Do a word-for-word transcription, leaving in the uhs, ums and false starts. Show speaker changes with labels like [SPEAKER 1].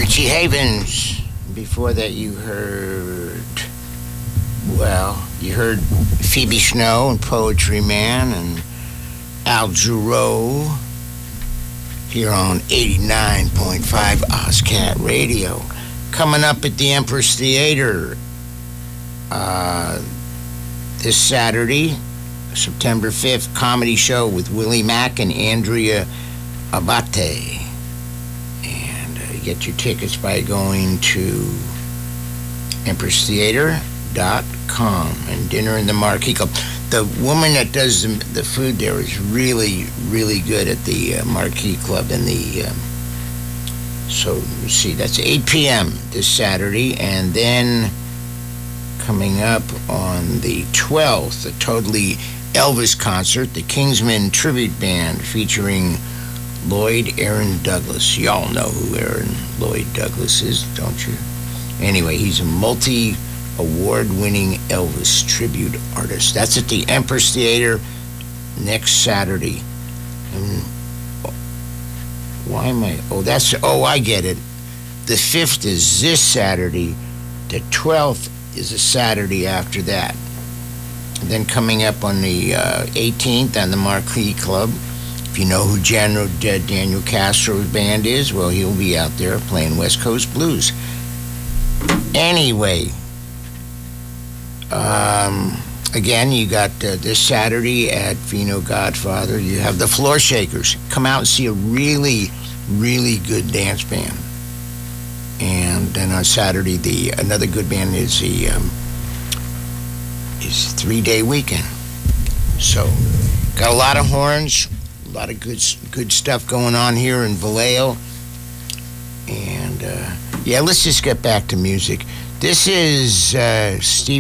[SPEAKER 1] Richie Havens. Before that, you heard, well, you heard Phoebe Snow and Poetry Man and Al Jarreau here on eighty-nine point five OzCat Radio. Coming up at the Empress Theater uh, this Saturday, September fifth, comedy show with Willie Mack and Andrea Abate. And uh, you get your tickets by going to empress theater dot com and Dinner in the Marquee Club. The woman that does the, the food there is really, really good at the uh, Marquee Club. And the um, so you see, that's eight p.m. this Saturday, and then coming up on the twelfth, the Totally Elvis concert, the Kingsmen Tribute Band featuring Lloyd Aaron Douglas. Y'all know who Aaron Lloyd Douglas is, don't you? Anyway, he's a multi award-winning Elvis tribute artist. That's at the Empress Theater next Saturday. And why am I? Oh, that's, oh, I get it. The fifth is this Saturday. The twelfth is a Saturday after that. And then coming up on the uh, eighteenth on the Marquee Club, if you know who General uh, Daniel Castro's band is, well, he'll be out there playing West Coast Blues. Anyway, Um, again, you got uh, this Saturday at Vino Godfather, you have the Floor Shakers. Come out and see a really, really good dance band. And then on Saturday, the another good band is the um, is Three Day Weekend. So, got a lot of horns, a lot of good good stuff going on here in Vallejo. And uh, yeah, let's just get back to music. This is uh, Steve.